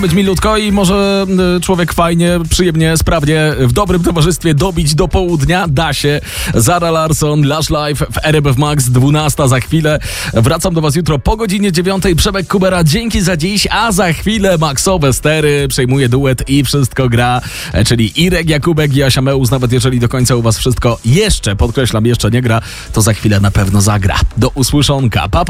Być milutko i może człowiek fajnie, przyjemnie, sprawnie, w dobrym towarzystwie dobić do południa. Da się. Zara Larsson, Lush Life w RMF Max, 12 za chwilę. Wracam do was jutro po godzinie 9. Przemek Kubera, dzięki za dziś, a za chwilę Maxowe Stery przejmuje duet i wszystko gra, czyli Irek Jakubek i Asia Meus. Nawet jeżeli do końca u was wszystko jeszcze, podkreślam, jeszcze nie gra, to za chwilę na pewno zagra. Do usłyszonka. Pa, pa.